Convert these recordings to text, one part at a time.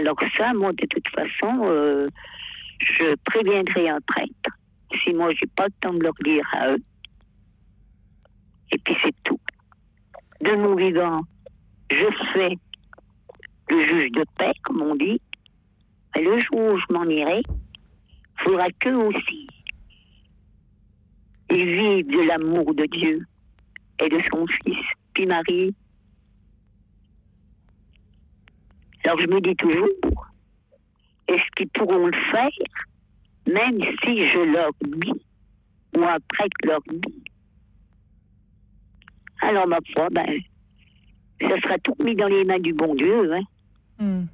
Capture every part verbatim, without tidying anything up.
Alors ça, moi, de toute façon, euh, je préviendrai un prêtre. Si moi, j'ai pas le temps de leur dire à eux. Et puis c'est tout. De mon vivant, je fais le juge de paix, comme on dit. Et le jour où je m'en irai, il faudra qu'eux aussi, ils vivent de l'amour de Dieu et de son Fils, puis Marie. Alors je me dis toujours, est-ce qu'ils pourront le faire, même si je leur dis, ou un prêtre leur dit. Alors ma foi, ben, ça sera tout mis dans les mains du bon Dieu. Hein. Mm.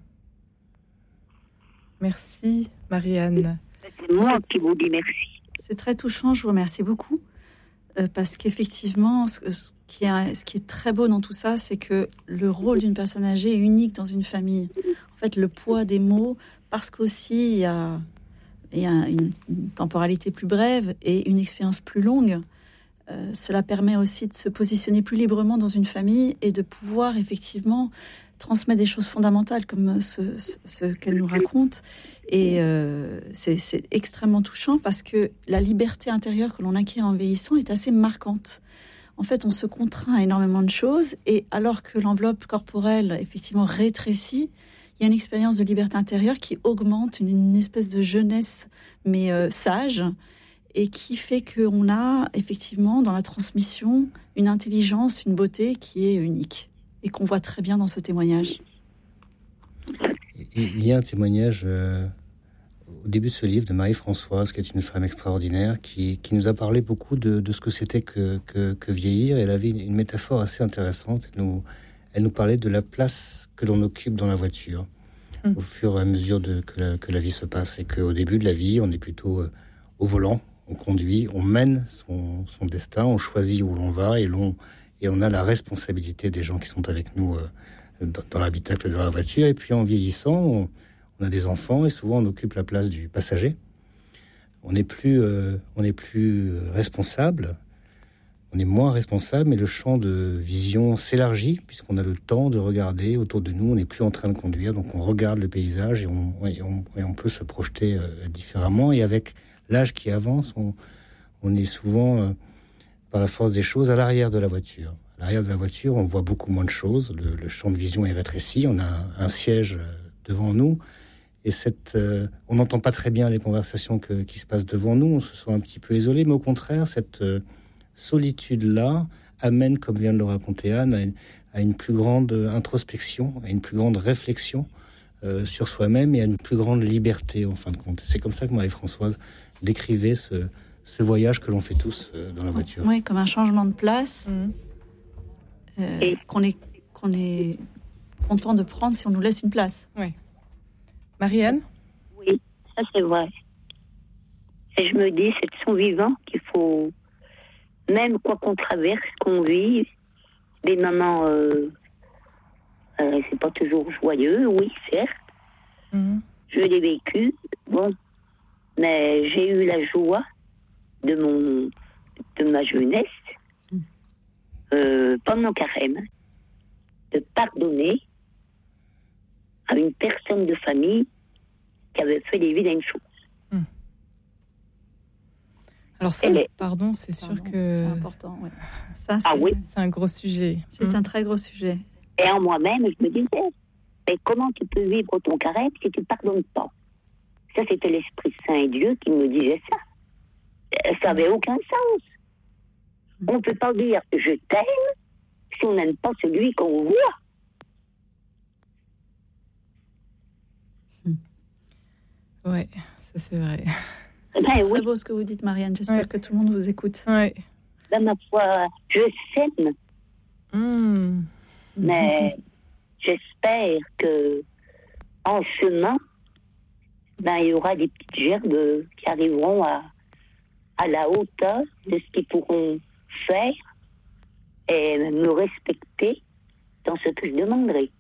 Merci, Marie-Anne. C'est moi c'est, qui vous dis merci. C'est très touchant, je vous remercie beaucoup. Euh, parce qu'effectivement, ce, ce, qui est, ce qui est très beau dans tout ça, c'est que le rôle d'une personne âgée est unique dans une famille. En fait, le poids des mots, parce qu'aussi il y a, il y a une, une temporalité plus brève et une expérience plus longue, euh, cela permet aussi de se positionner plus librement dans une famille et de pouvoir effectivement transmettre des choses fondamentales comme ce, ce, ce qu'elle nous raconte. Et euh, c'est, c'est extrêmement touchant parce que la liberté intérieure que l'on acquiert en vieillissant est assez marquante. En fait, on se contraint à énormément de choses et alors que l'enveloppe corporelle, effectivement, rétrécit, il y a une expérience de liberté intérieure qui augmente, une, une espèce de jeunesse, mais euh, sage, et qui fait qu'on a, effectivement, dans la transmission, une intelligence, une beauté qui est unique. Et qu'on voit très bien dans ce témoignage. Il y a un témoignage euh, au début de ce livre de Marie-Françoise, qui est une femme extraordinaire, qui, qui nous a parlé beaucoup de, de ce que c'était que, que, que vieillir. Elle avait une métaphore assez intéressante. Elle nous, elle nous parlait de la place que l'on occupe dans la voiture, mmh. au fur et à mesure de, que, la, que la vie se passe. Et qu'au début de la vie, on est plutôt euh, au volant, on conduit, on mène son, son destin, on choisit où l'on va et l'on... Et on a la responsabilité des gens qui sont avec nous euh, dans, dans l'habitacle de la voiture. Et puis en vieillissant, on, on a des enfants et souvent on occupe la place du passager. On n'est plus, euh, on n'est plus responsable, on est moins responsable, mais le champ de vision s'élargit puisqu'on a le temps de regarder autour de nous. On n'est plus en train de conduire, donc on regarde le paysage et on, et on, et on peut se projeter euh, différemment. Et avec l'âge qui avance, on, on est souvent... Euh, par la force des choses, à l'arrière de la voiture. À l'arrière de la voiture, on voit beaucoup moins de choses. Le, le champ de vision est rétréci. On a un, un siège devant nous. Et cette, euh, on n'entend pas très bien les conversations que, qui se passent devant nous. On se sent un petit peu isolé. Mais au contraire, cette euh, solitude-là amène, comme vient de le raconter Anne, à une, à une plus grande introspection, à une plus grande réflexion euh, sur soi-même et à une plus grande liberté, en fin de compte. C'est comme ça que Marie-Françoise décrivait ce... ce voyage que l'on fait tous euh, dans la voiture. Oui, comme un changement de place mmh. euh, Et... qu'on est, qu'on est content de prendre si on nous laisse une place. Oui. Marie-Anne ? Oui, ça c'est vrai. Et je me dis, c'est de son vivant qu'il faut, même quoi qu'on traverse, qu'on vive, des moments, euh, euh, c'est pas toujours joyeux, oui, certes. Mmh. Je l'ai vécu, bon, mais j'ai eu la joie de mon de ma jeunesse euh, pendant mon carême de pardonner à une personne de famille qui avait fait des vilaines choses. Hum. Alors ça, est... pardon, c'est sûr pardon, que c'est important. Ouais. Ça, c'est... Ah oui, c'est un gros sujet. C'est hum. un très gros sujet. Et en moi-même, je me disais, mais comment tu peux vivre ton carême si tu ne pardonnes pas? Ça, c'était l'Esprit Saint et Dieu qui me disait ça. Ça n'avait aucun sens. On ne peut pas dire « je t'aime » si on n'aime pas celui qu'on voit. Oui, ça c'est vrai. Ben, c'est oui. très beau ce que vous dites, Marianne. J'espère ouais. que tout le monde vous écoute. Oui. Ben, ma foi, je s'aime. Mmh. Mais j'espère que en chemin, ben, il y aura des petites gerbes qui arriveront à à la hauteur de ce qu'ils pourront faire et me respecter dans ce que je demanderai.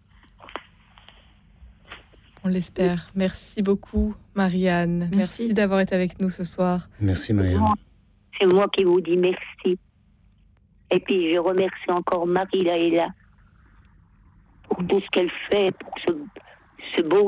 On l'espère. Merci beaucoup, Marie-Anne. Merci, merci d'avoir été avec nous ce soir. Merci, Marie-Anne. C'est moi qui vous dis merci. Et puis, je remercie encore Marie Laëla pour tout ce qu'elle fait, pour ce, ce beau